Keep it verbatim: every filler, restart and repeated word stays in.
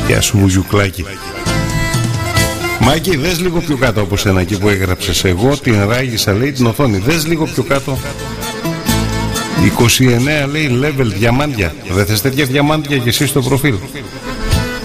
Γεια σου Βουγιουκλάκη. Μάκη, δες λίγο πιο κάτω από σένα εκεί που έγραψες. Εγώ την ράγισα, λέει, την οθόνη. Δες λίγο πιο κάτω. είκοσι εννέα λέει level διαμάντια. Δεν θες τέτοια διαμάντια και εσύ στο προφίλ?